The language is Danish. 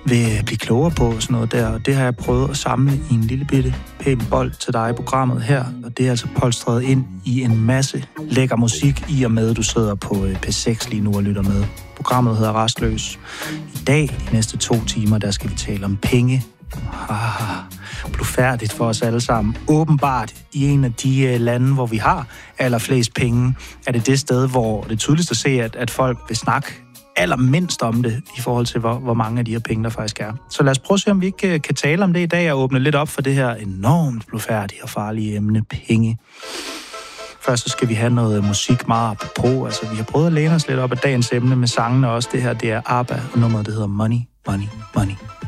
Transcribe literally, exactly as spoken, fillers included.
vil blive klogere på sådan noget der. Og det har jeg prøvet at samle i en lille bitte pæn bold til dig i programmet her. Og det er altså polstret ind i en masse lækker musik, i og med, at du sidder på P seks lige nu og lytter med. Programmet hedder Rastløs. I dag, de næste to timer, der skal vi tale om penge. Ah, blufærdigt for os alle sammen. Åbenbart i en af de lande, hvor vi har allerflest penge, er det det sted, hvor det er tydeligst at se, at, at folk vil snakke allermindst om det, i forhold til, hvor, hvor mange af de her penge, der faktisk er. Så lad os prøve at se, om vi ikke kan tale om det i dag, og åbne lidt op for det her enormt blufærdige og farlige emne, penge. Først så skal vi have noget musik meget apropos. Altså, vi har prøvet at læne os lidt op af dagens emne med sangene også. Det her, det er ABBA, og nummeret, det hedder Money, Money, Money.